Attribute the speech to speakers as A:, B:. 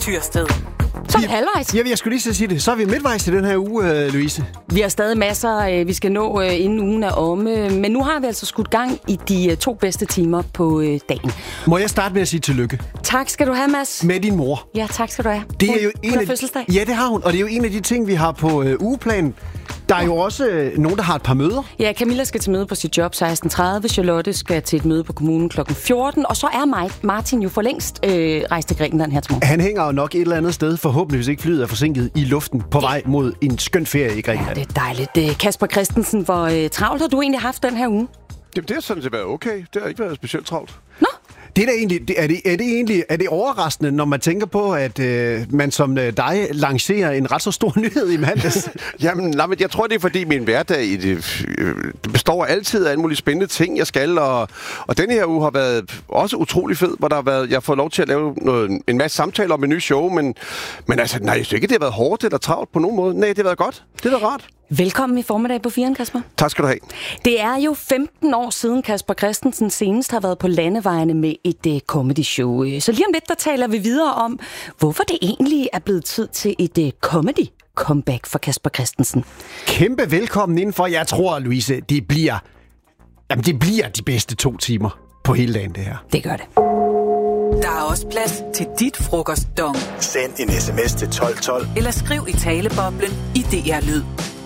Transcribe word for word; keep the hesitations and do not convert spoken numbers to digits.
A: Tyrsted.
B: Så er vi halvvejs.
C: Ja, jeg skulle lige så sige det. Så er vi midtvejs i den her uge, uh, Louise.
B: Vi har stadig masser, uh, vi skal nå uh, inden ugen er omme. Men nu har vi altså skudt gang i de uh, to bedste timer på uh, dagen.
C: Må jeg starte med at sige tillykke?
B: Tak skal du have, Mads.
C: Med din mor.
B: Ja, tak skal du have.
C: Det er
B: hun,
C: jo en
B: hun
C: af
B: har fødselsdag.
C: Ja, det har hun. Og det er jo en af de ting, vi har på uh, ugeplanen. Der er jo også øh, nogen, der har et par møder.
B: Ja, Camilla skal til møde på sit job seksten tredive. Charlotte skal til et møde på kommunen klokken fjorten. Og så er Martin jo for længst øh, rejst til Grækenland her til morgen.
C: Han hænger jo nok et eller andet sted, forhåbentligvis ikke flyet er forsinket, i luften på vej mod en skøn ferie i Grækenland.
B: Ja, det er dejligt. Kasper Christensen, hvor øh, travlt har du egentlig haft den her uge?
D: Jamen, det har sådan set været okay. Det har ikke været specielt travlt.
B: Nå?
C: Det er, da egentlig, er, det, er det egentlig er det overraskende, når man tænker på, at øh, man som øh, dig lancerer en ret så stor nyhed i mandags?
D: Jamen, nej, men jeg tror, det er fordi min hverdag i det, øh, det består altid af alle mulige spændende ting, jeg skal. Og, og denne her uge har været også utrolig fed, hvor der har været, jeg har fået lov til at lave noget, en masse samtaler om en ny show. Men, men altså, nej, jeg synes ikke, det har været hårdt eller travlt på nogen måde. Nej, det har været godt. Det har været rart.
B: Velkommen i formiddag på Firen, Kasper.
D: Tak skal du have.
B: Det er jo femten år siden Kasper Christensen senest har været på landevejene med et uh, comedy show. Så lige om lidt, der taler vi videre om, hvorfor det egentlig er blevet tid til et uh, comedy comeback for Kasper Christensen.
C: Kæmpe velkommen indenfor. Jeg tror, Louise, det bliver, jamen, det bliver de bedste to timer på hele dagen, det her.
B: Det gør det.
A: Der er også plads til dit frokostdong.
E: Send en sms til tolv tolv.
A: Eller skriv i taleboblen i D R Lyd.